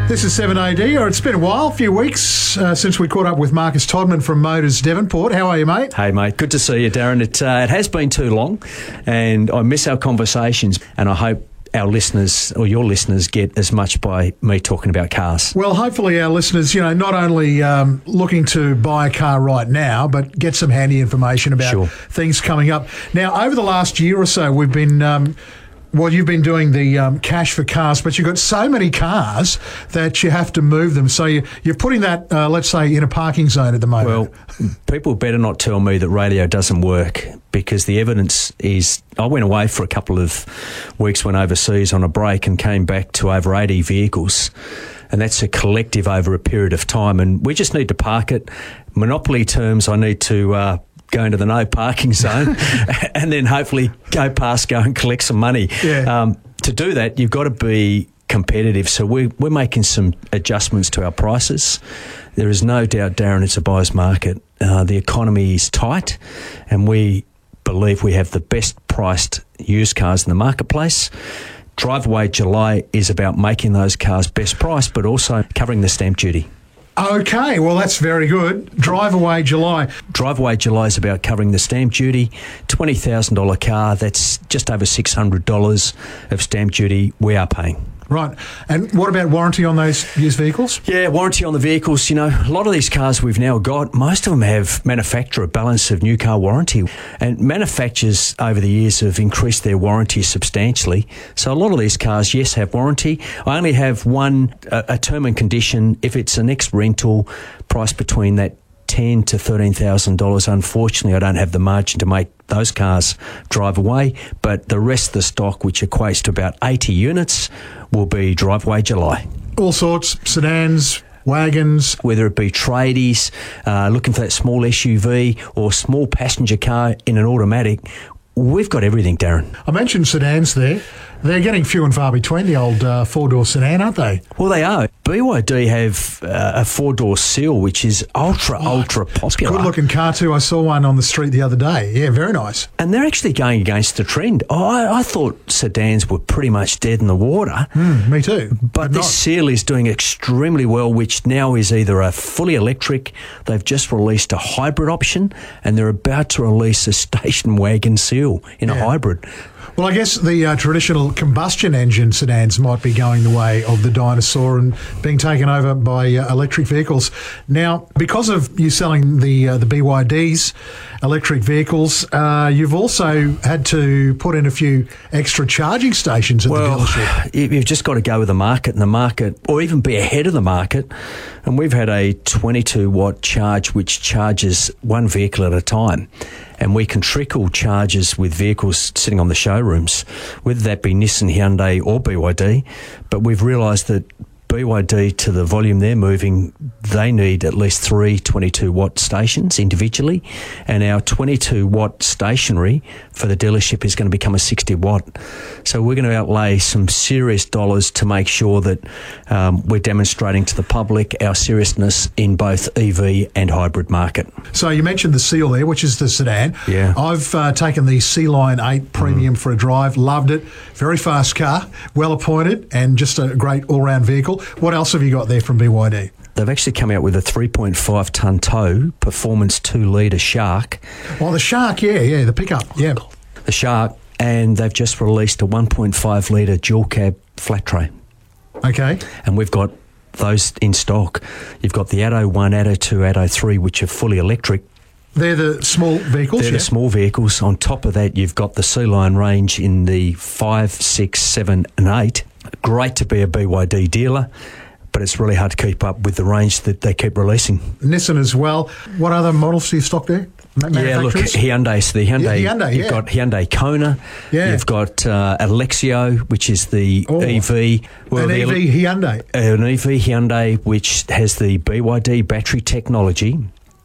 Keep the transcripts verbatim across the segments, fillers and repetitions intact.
This is seven A D, or it's been a while, a few weeks uh, since we caught up with Marcus Todman from Motors Devonport. How are you, mate? Hey, mate. Good to see you, Darren. It, uh, it has been too long, and I miss our conversations, and I hope our listeners, or your listeners, get as much by me talking about cars. Well, hopefully our listeners, you know, not only um, looking to buy a car right now, but get some handy information about Sure. things coming up. Now, over the last year or so, we've been... Um, Well, you've been doing the um, cash for cars, but you've got so many cars that you have to move them. So you, you're putting that, uh, let's say, in a parking zone at the moment. Well, people better not tell me that radio doesn't work, because the evidence is... I went away for a couple of weeks, went overseas on a break and came back to over eighty vehicles. And that's a collective over a period of time. And we just need to park it. Monopoly terms, I need to... Uh, go into the no parking zone and then hopefully go past, go and collect some money. Yeah. Um, to do that, you've got to be competitive. So we, we're making some adjustments to our prices. There is no doubt, Darren, it's a buyer's market. Uh, the economy is tight, and we believe we have the best priced used cars in the marketplace. Drive Away July is about making those cars best priced, but also covering the stamp duty. Okay, well, that's very good. Drive Away July. Drive Away July is about covering the stamp duty. twenty thousand dollars car, that's just over six hundred dollars of stamp duty we are paying. Right. And what about warranty on those used vehicles? Yeah, warranty on the vehicles. You know, a lot of these cars we've now got, most of them have manufacturer balance of new car warranty. And manufacturers over the years have increased their warranty substantially. So a lot of these cars, yes, have warranty. I only have one, a, a term and condition. If it's an ex-rental, price between that ten to thirteen thousand dollars. Unfortunately, I don't have the margin to make those cars drive away, but the rest of the stock, which equates to about eighty units, will be Drive Away July. All sorts, sedans, wagons. Whether it be tradies, uh, looking for that small S U V or small passenger car in an automatic, we've got everything, Darren. I mentioned sedans there. They're getting few and far between, the old uh, four-door sedan, aren't they? Well, they are. B Y D have uh, a four-door Seal, which is ultra, oh, ultra popular. Good-looking car too. I saw one on the street the other day. Yeah, very nice. And they're actually going against the trend. Oh, I, I thought sedans were pretty much dead in the water. Mm, me too. But, but this not. Seal is doing extremely well, which now is either a fully electric, they've just released a hybrid option, and they're about to release a station wagon Seal in yeah. a hybrid. Well, I guess the uh, traditional combustion engine sedans might be going the way of the dinosaur and being taken over by uh, electric vehicles. Now, because of you selling the uh, the B Y Ds, electric vehicles, uh, you've also had to put in a few extra charging stations at well, the dealership. You've just got to go with the market and the market, or even be ahead of the market. And we've had a twenty-two watt charge which charges one vehicle at a time. And we can trickle charges with vehicles sitting on the showrooms, whether that be Nissan, Hyundai or B Y D. But we've realised that B Y D, to the volume they're moving, they need at least three twenty-two watt stations individually, and our twenty-two watt stationary for the dealership is going to become a sixty watt. So we're going to outlay some serious dollars to make sure that um, we're demonstrating to the public our seriousness in both E V and hybrid market. So you mentioned the Seal there, which is the sedan. Yeah. I've uh, taken the C-Line eight Premium mm. for a drive, loved it. Very fast car, well appointed, and just a great all-round vehicle. What else have you got there from B Y D? They've actually come out with a three point five tonne tow, performance two litre Shark. Oh, the Shark, yeah, yeah, the pickup, yeah. The Shark, and they've just released a one point five litre dual cab flat tray. Okay. And we've got those in stock. You've got the Atto one, Atto two, Atto three, which are fully electric. They're the small vehicles, They're yeah? the small vehicles. On top of that, you've got the C-Line range in the five, six, seven and eight. Great to be a B Y D dealer, but it's really hard to keep up with the range that they keep releasing. Nissan as well. What other models do you stock there? Yeah, look, Hyundai. So the Hyundai, yeah, Hyundai you've yeah. got Hyundai Kona. Yeah. You've got uh, Alexio, which is the oh, E V. Well, an E V Hyundai. An E V Hyundai, which has the B Y D battery technology.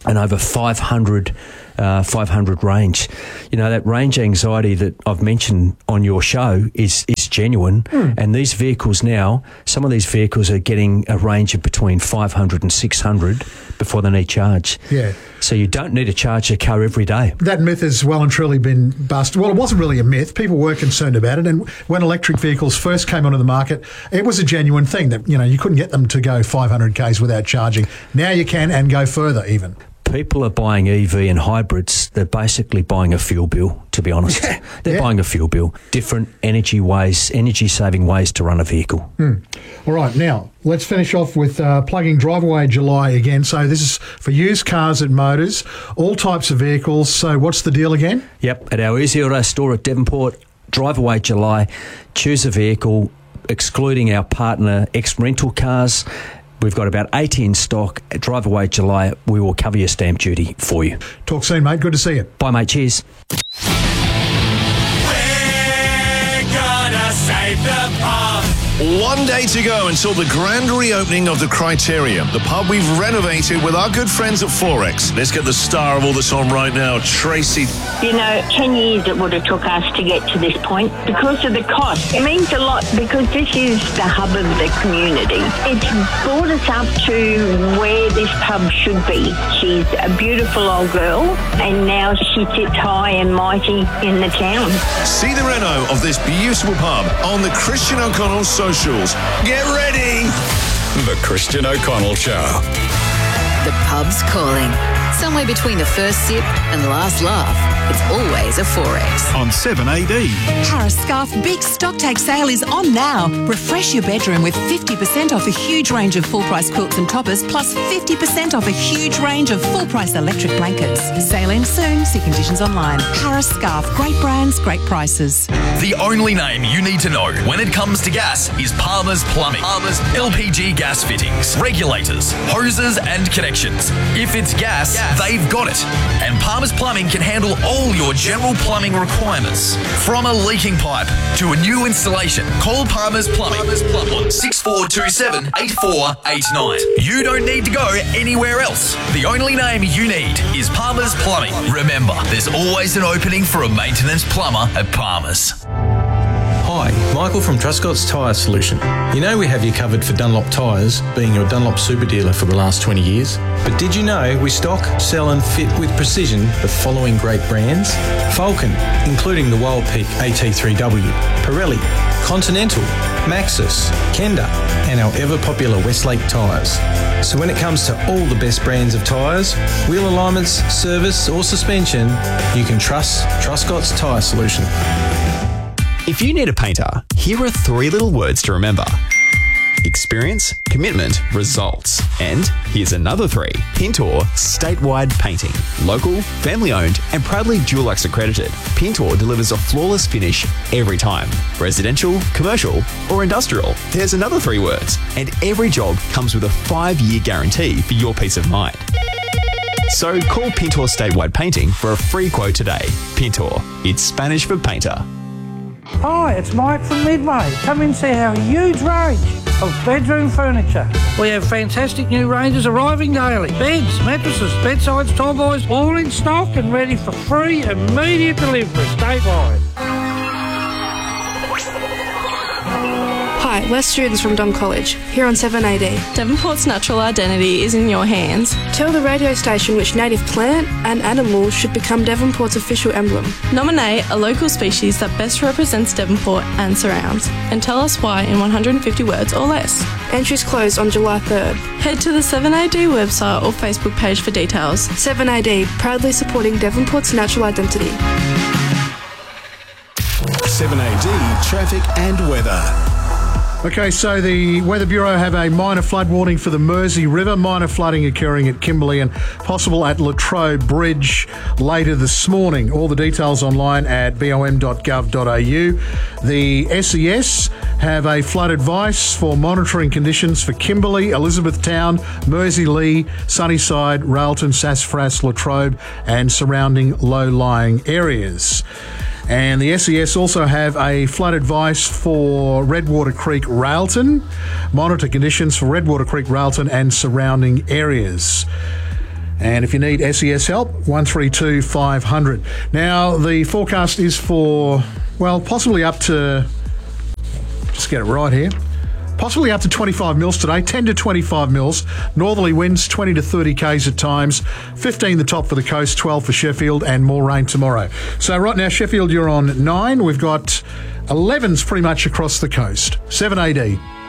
and over five hundred Uh, five hundred range. You know, that range anxiety that I've mentioned on your show is is genuine. Mm. And these vehicles now, some of these vehicles are getting a range of between five hundred and six hundred before they need charge. Yeah. So you don't need to charge your car every day. That myth has well and truly been busted. Well, it wasn't really a myth. People were concerned about it. And when electric vehicles first came onto the market, it was a genuine thing that, you know, you couldn't get them to go five hundred kays without charging. Now you can, and go further even. People are buying E V and hybrids. They're basically buying a fuel bill, to be honest. Yeah, They're yeah. buying a fuel bill. Different energy ways, energy-saving ways to run a vehicle. Hmm. All right, now, let's finish off with uh, plugging Drive Away July again. So this is for used cars at Motors, all types of vehicles. So what's the deal again? Yep, at our Easy Auto store at Devonport, Drive Away July, choose a vehicle, excluding our partner X Rental Cars. We've got about eighty in stock. At Drive Away July, we will cover your stamp duty for you. Talk soon, mate. Good to see you. Bye, mate. Cheers. We're gonna save the pub. One day to go until the grand reopening of the Criterium, the pub we've renovated with our good friends at Forex. Let's get the star of all this on right now, Tracy. You know, ten years it would have took us to get to this point because of the cost. It means a lot because this is the hub of the community. It's brought us up to where this pub should be. She's a beautiful old girl and now she sits high and mighty in the town. See the reno of this beautiful pub on the Christian O'Connell socials. Get ready! The Christian O'Connell Show. The pub's calling. Somewhere between the first sip and last laugh, it's always a Forex. On seven A D. Harris Scarf Big Stock Take Sale is on now. Refresh your bedroom with fifty percent off a huge range of full-price quilts and toppers, plus fifty percent off a huge range of full-price electric blankets. Sale ends soon. See conditions online. Harris Scarf. Great brands, great prices. The only name you need to know when it comes to gas is Palmer's Plumbing. Palmer's L P G gas fittings, regulators, hoses and connections. If it's gas, gas, they've got it. And Palmer's Plumbing can handle all your general plumbing requirements. From a leaking pipe to a new installation, call Palmer's Plumbing on six four two seven, eight four eight nine. You don't need to go anywhere else. The only name you need is Palmer's Plumbing. Remember, there's always an opening for a maintenance plumber at Palmer's. Hi, Michael from Truscott's Tyre Solution. You know we have you covered for Dunlop tyres, being your Dunlop super dealer for the last twenty years. But did you know we stock, sell and fit with precision the following great brands? Falcon, including the Wild Peak A T three W, Pirelli, Continental, Maxxis, Kenda and our ever popular Westlake tyres. So when it comes to all the best brands of tyres, wheel alignments, service or suspension, you can trust Truscott's Tyre Solution. If you need a painter, here are three little words to remember. Experience, commitment, results. And here's another three. Pintor Statewide Painting. Local, family-owned, and proudly Dulux accredited. Pintor delivers a flawless finish every time. Residential, commercial, or industrial. There's another three words. And every job comes with a five-year guarantee for your peace of mind. So call Pintor Statewide Painting for a free quote today. Pintor, it's Spanish for painter. Hi, it's Mike from Midway. Come and see our huge range of bedroom furniture. We have fantastic new ranges arriving daily. Beds, mattresses, bedsides, tall boys, all in stock and ready for free immediate delivery statewide. Hi, we're students from Dom College, here on seven A D. Devonport's natural identity is in your hands. Tell the radio station which native plant and animal should become Devonport's official emblem. Nominate a local species that best represents Devonport and surrounds, and tell us why in one hundred fifty words or less. Entries close on July third. Head to the seven A D website or Facebook page for details. seven A D, proudly supporting Devonport's natural identity. seven A D traffic and weather. Okay, so the Weather Bureau have a minor flood warning for the Mersey River. Minor flooding occurring at Kimberley and possible at Latrobe Bridge later this morning. All the details online at b o m dot gov dot a u. The S E S have a flood advice for monitoring conditions for Kimberley, Elizabethtown, Mersey Lee, Sunnyside, Railton, Sassafras, Latrobe and surrounding low-lying areas. And the S E S also have a flood advice for Redwater Creek, Railton. Monitor conditions for Redwater Creek, Railton and surrounding areas. And if you need S E S help, one three two five hundred. Now, the forecast is for, well, possibly up to, just get it right here, possibly up to twenty-five mils today, ten to twenty-five mils. Northerly winds, twenty to thirty k's at times. fifteen the top for the coast, twelve for Sheffield, and more rain tomorrow. So right now, Sheffield, you're on nine. We've got elevens pretty much across the coast. seven A D.